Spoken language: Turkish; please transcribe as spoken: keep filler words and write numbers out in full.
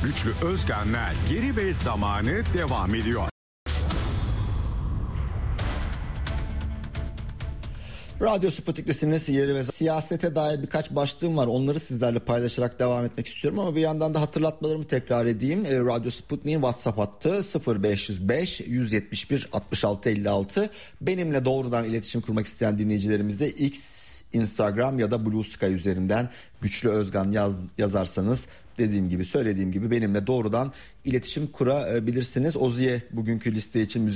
Güçlü Özkan'la Geri ve Zamanı devam ediyor. Radyo Sputnik'tesiniz. Yeri ve siyasete dair birkaç başlığım var. Onları sizlerle paylaşarak devam etmek istiyorum ama bir yandan da hatırlatmalarımı tekrar edeyim. E, Radyo Sputnik'in WhatsApp hattı sıfır beş yüz beş yüz yetmiş bir altmış altı elli altı. Benimle doğrudan iletişim kurmak isteyen dinleyicilerimiz de X, Instagram ya da Blue Sky üzerinden Güçlü Özkan yaz, yazarsanız dediğim gibi söylediğim gibi benimle doğrudan iletişim kurabilirsiniz. Ozi'ye bugünkü liste için müzik